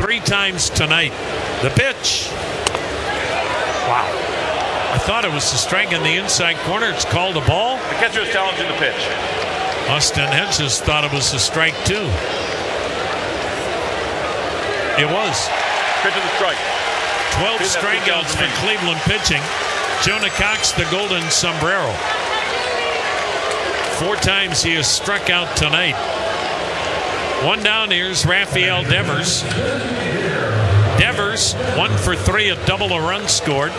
3 times tonight. The pitch. Wow. I thought it was a strike in the inside corner. It's called a ball. The catcher is challenging the pitch. Austin Hedges thought it was a strike too. It was. Pitch of the strike. 12 strikeouts for Cleveland pitching. Jonah Cox, the golden sombrero. 4 times he has struck out tonight. 1 down. Here's Rafael Devers. Devers 1 for 3, a double, a run scored.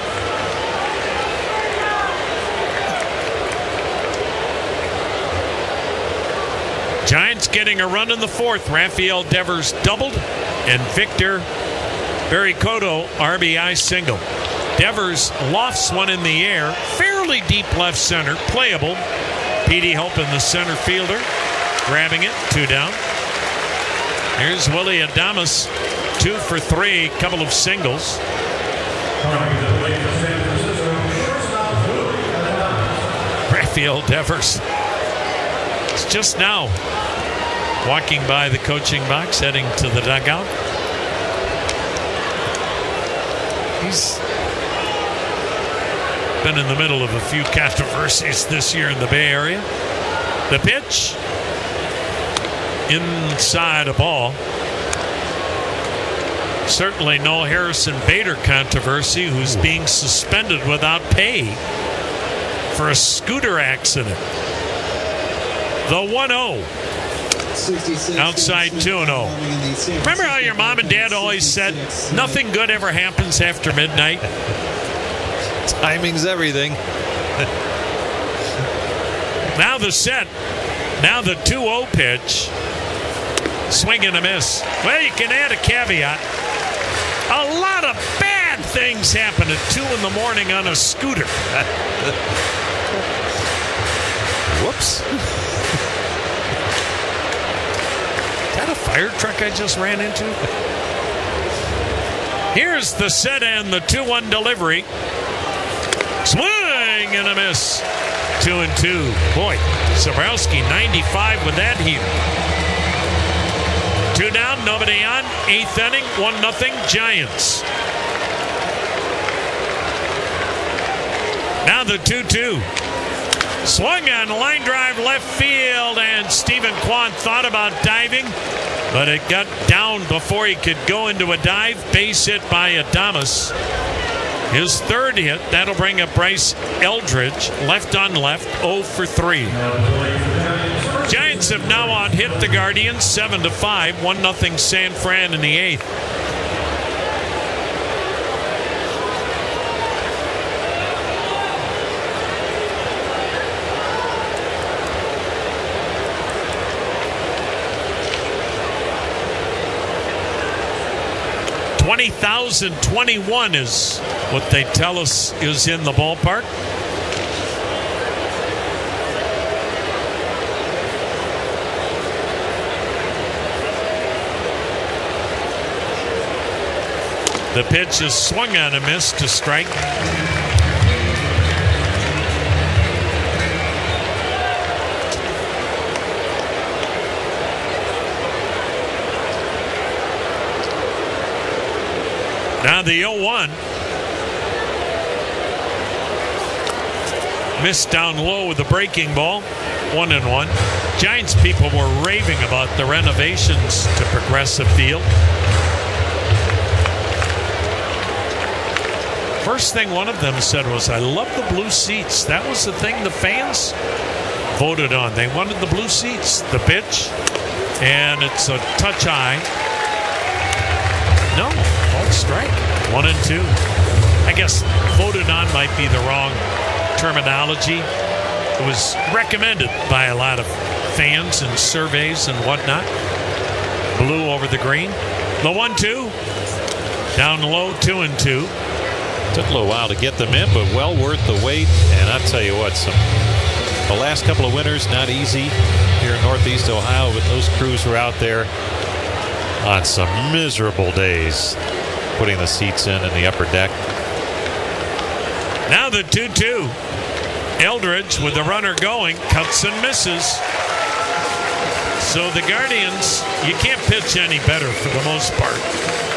Giants getting a run in the 4th. Rafael Devers doubled, and Victor Barricotto RBI single. Devers lofts one in the air, fairly deep left center, playable. Petey Hope in the center fielder, grabbing it, 2 down. Here's Willy Adames, 2 for 3, couple of singles. Rafael Devers is just now walking by the coaching box, heading to the dugout. He's been in the middle of a few controversies this year in the Bay Area. The pitch, inside a ball. Certainly no Harrison Bader controversy, who's being suspended without pay for a scooter accident. The 1-0. Outside 2-0. Remember how your mom and dad always said nothing good ever happens after midnight? Timing's everything. Now the set. Now the 2-0 pitch. Swing and a miss. Well, you can add a caveat. A lot of bad things happen at 2 in the morning on a scooter. Whoops. Is that a fire truck I just ran into? Here's the set and the 2-1 delivery. Swing and a miss. 2-2. Boy, Sobrowski 95 with that heater. 2 down, nobody on. 8th inning, 1-0 Giants. Now the 2-2. Swung on, line drive left field, and Stephen Kwan thought about diving, but it got down before he could go into a dive. Base hit by Adames. His 3rd hit. That'll bring up Bryce Eldridge. Left on left, 0 for 3. Giants have now out-hit the Guardians 7-5. 1-0 San Fran in the 8th. $20,021 is what they tell us is in the ballpark. The pitch is swung on a miss to strike. Now the 0-1. Missed down low with the breaking ball. 1-1. Giants people were raving about the renovations to Progressive Field. First thing one of them said was, I love the blue seats. That was the thing the fans voted on. They wanted the blue seats. The pitch, and it's a touch high. No, called strike. 1-2. I guess voted on might be the wrong terminology. It was recommended by a lot of fans and surveys and whatnot. Blue over the green. The 1-2. Down low, 2-2. Took a little while to get them in, but well worth the wait. And I'll tell you what, the last couple of winters, not easy here in Northeast Ohio, but those crews were out there on some miserable days putting the seats in the upper deck. Now the 2-2. Eldridge with the runner going, cuts and misses. So the Guardians, you can't pitch any better for the most part.